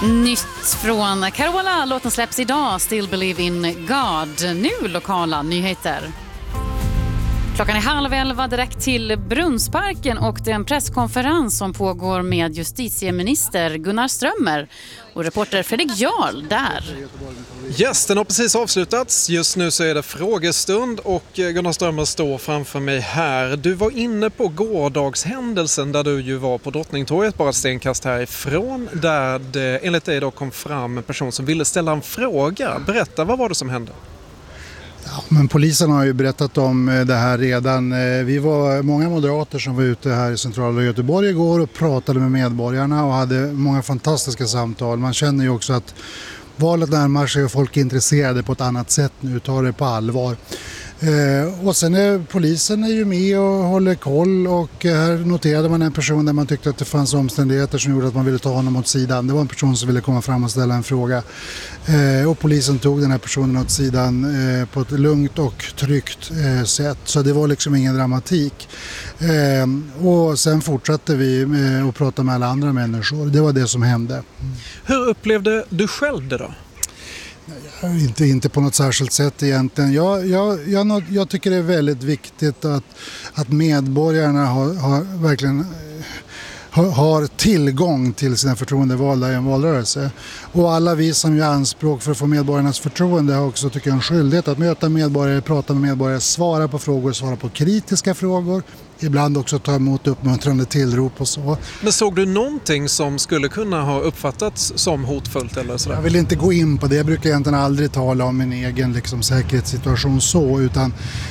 Nytt från Carola. Låten släpps idag. Still Believe in God. Nu lokala nyheter. Klockan är 10:30 direkt till Brunnsparken och det är en presskonferens som pågår med justitieminister Gunnar Strömmer och reporter Fredrik Jarl där. Yes, den har precis avslutats. Just nu så är det frågestund och Gunnar Strömmer står framför mig här. Du var inne på gårdagshändelsen där du ju var på Drottningtorget bara ett stenkast härifrån där det enligt dig då kom fram en person som ville ställa en fråga. Berätta, vad var det som hände? Ja, men polisen har ju berättat om det här redan. Vi var många moderater som var ute här i centrala Göteborg igår och pratade med medborgarna och hade många fantastiska samtal. Man känner ju också att valet närmar sig och folk är intresserade på ett annat sätt nu, tar det på allvar. Och sen är polisen är ju med och håller koll och här noterade man en person där man tyckte att det fanns omständigheter som gjorde att man ville ta honom åt sidan. Det var en person som ville komma fram och ställa en fråga och polisen tog den här personen åt sidan på ett lugnt och tryggt sätt, så det var liksom ingen dramatik. Och sen fortsatte vi att prata med alla andra människor. Det var det som hände. Hur upplevde du själv det då? Inte på något särskilt sätt egentligen. Jag tycker det är väldigt viktigt att medborgarna verkligen har tillgång till sina förtroendevalda i en valrörelse. Och alla vi som gör anspråk för att få medborgarnas förtroende har också, tycker jag, en skyldighet att möta medborgare, prata med medborgare, svara på frågor, svara på kritiska frågor. Ibland också ta emot uppmuntrande tillrop och så. Men såg du någonting som skulle kunna ha uppfattats som hotfullt eller sådär? Jag vill inte gå in på det. Jag brukar egentligen aldrig tala om min egen säkerhetssituation så, utan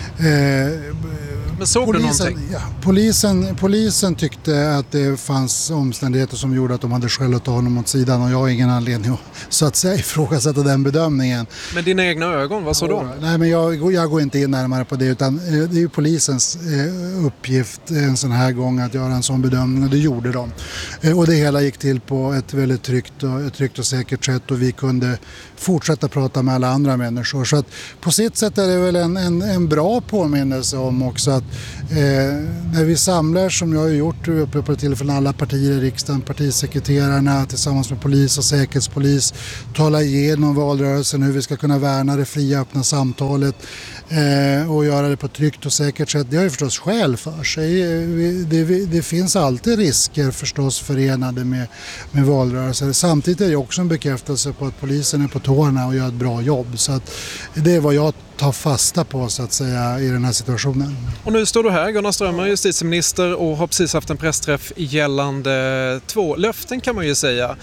men såg polisen, du någonting? Ja, polisen tyckte att det fanns omständigheter som gjorde att de hade skäl att ta honom åt sidan och jag har ingen anledning att så att säga ifrågasätta den bedömningen. Men dina egna ögon, vad så då? Nej, men jag går inte in närmare på det, utan det är ju polisens uppgift en sån här gång att göra en sån bedömning och det gjorde de. Och det hela gick till på ett väldigt tryggt och säkert sätt och vi kunde fortsätta prata med alla andra människor. Så att på sitt sätt är det väl en bra påminnelse om också att när vi samlar, som jag har gjort uppe på tillfällen alla partier i riksdagen, partisekreterarna tillsammans med polis och säkerhetspolis, tala igenom valrörelsen, hur vi ska kunna värna det fria öppna samtalet och göra det på ett tryggt och säkert sätt. Det har ju förstås skäl för sig. Det finns alltid risker förstås förenade med valrörelser. Samtidigt är det också en bekräftelse på att polisen är på tårna och gör ett bra jobb. Så att det är vad jag tar fasta på så att säga i den här situationen. Och nu står du här, Gunnar Strömmer, justitieminister, och har precis haft en pressträff gällande 2 löften kan man ju säga.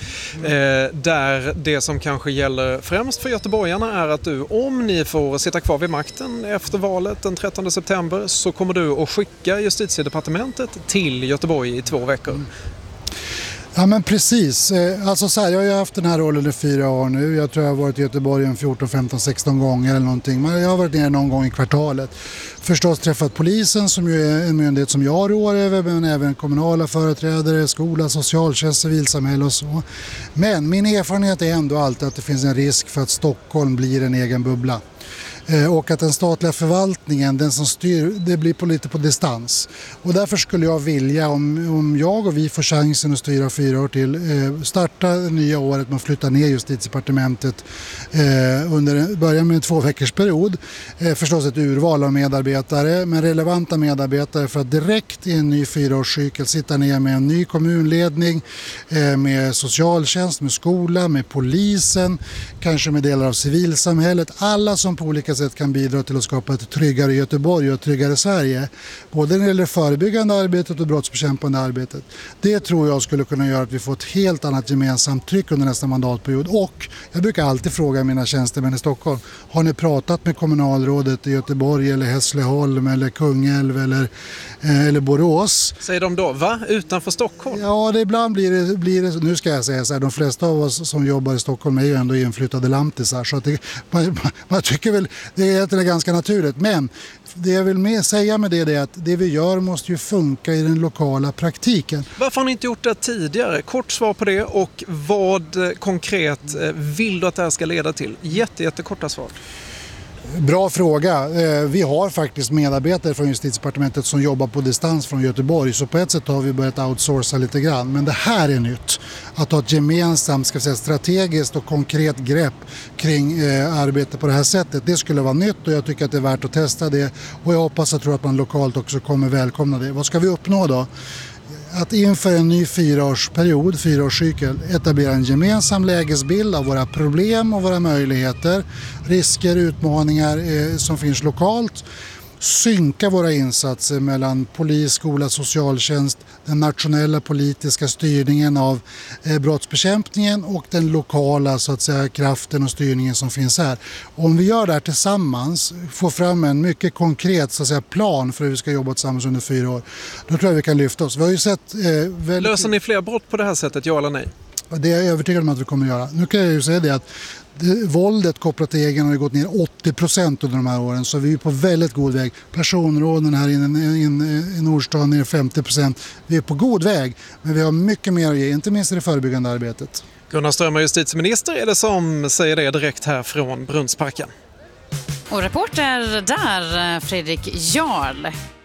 Där det som kanske gäller främst för göteborgarna är att du, om ni får sitta kvar vid makten efter valet den 13 september, så kommer du att skicka justitiedepartementet till Göteborg i 2 veckor. Ja, men precis. Alltså så här, jag har ju haft den här rollen i 4 år nu. Jag tror jag har varit i Göteborg 14, 15, 16 gånger eller någonting. Men jag har varit nere någon gång i kvartalet. Förstås träffat polisen som ju är en myndighet som jag rår över, men även kommunala företrädare, skola, socialtjänst, civilsamhälle och så. Men min erfarenhet är ändå alltid att det finns en risk för att Stockholm blir en egen bubbla. Och att den statliga förvaltningen, den som styr, det blir lite på distans. Och därför skulle jag vilja, om jag och vi får chansen att styra 4 år till, starta det nya året med att flytta ner justitiedepartementet börja med en 2 veckors period. Förstås ett urval av medarbetare, men relevanta medarbetare för att direkt i en ny 4-årscykel sitta ner med en ny kommunledning, med socialtjänst, med skola, med polisen, kanske med delar av civilsamhället. Alla som på olika sätt kan bidra till att skapa ett tryggare Göteborg och ett tryggare Sverige. Både när det gäller förebyggande arbetet och brottsbekämpande arbetet. Det tror jag skulle kunna göra att vi får ett helt annat gemensamt tryck under nästa mandatperiod. Och jag brukar alltid fråga mina tjänstemän i Stockholm: har ni pratat med kommunalrådet i Göteborg eller Hässleholm eller Kungälv eller Borås? Säger de då, va? Utanför Stockholm? Ja, ibland blir det, nu ska jag säga så här, de flesta av oss som jobbar i Stockholm är ju ändå inflyttade lantisar, så att man tycker väl det är ganska naturligt. Men det jag vill säga med det är att det vi gör måste ju funka i den lokala praktiken. Varför har ni inte gjort det tidigare? Kort svar på det, och vad konkret vill du att det här ska leda till? Jättekorta svar. Bra fråga. Vi har faktiskt medarbetare från Justitiedepartementet som jobbar på distans från Göteborg, så på ett sätt har vi börjat outsourca lite grann. Men det här är nytt. Att ha ett gemensamt, strategiskt och konkret grepp kring arbete på det här sättet, det skulle vara nytt och jag tycker att det är värt att testa det. Och jag hoppas och tror att man lokalt också kommer välkomna det. Vad ska vi uppnå då? Att inför en ny 4-årscykel etablera en gemensam lägesbild av våra problem och våra möjligheter, risker, utmaningar som finns lokalt. Synka våra insatser mellan polis, skola, socialtjänst, den nationella politiska styrningen av brottsbekämpningen och den lokala kraften och styrningen som finns här. Om vi gör det här tillsammans, får fram en mycket konkret plan för hur vi ska jobba tillsammans under 4 år, då tror jag vi kan lyfta oss. Vi har ju sett, Löser ni fler brott på det här sättet, ja eller nej? Det är jag övertygad om att vi kommer att göra. Nu kan jag ju säga det att våldet kopplat till egen har gått ner 80% under de här åren, så vi är på väldigt god väg. Personråden här i Nordstan ner 50%. Vi är på god väg, men vi har mycket mer att ge, inte minst i det förebyggande arbetet. Gunnar Strömmer, justitieminister, är det som säger det direkt här från Brunnsparken. Och reporter där, Fredrik Jarl.